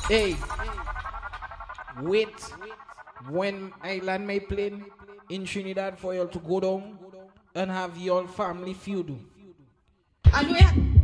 Hey, wait. When I land my plane in Trinidad for you to go down and have your family feud. And we